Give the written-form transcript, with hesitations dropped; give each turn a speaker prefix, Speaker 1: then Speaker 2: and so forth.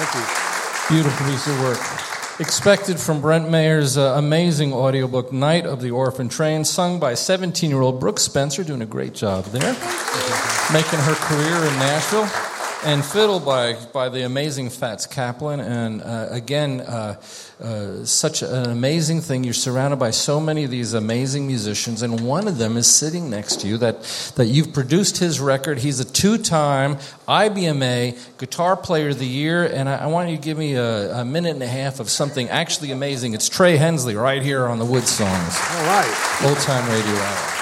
Speaker 1: Thank you.
Speaker 2: Beautiful piece of work. Expected from Brent Mayer's amazing audiobook, Night of the Orphan Train, sung by 17-year-old Brooke Spencer, doing a great job there, making her career in Nashville, and fiddled by the amazing Fats Kaplan. And again, such an amazing thing. You're surrounded by so many of these amazing musicians, and one of them is sitting next to you that you've produced his record. He's a 2-time IBMA Guitar Player of the Year, and I want you to give me a minute and a half of something actually amazing. It's Trey Hensley right here on the Wood Songs.
Speaker 1: All right.
Speaker 2: Old Time Radio Hour.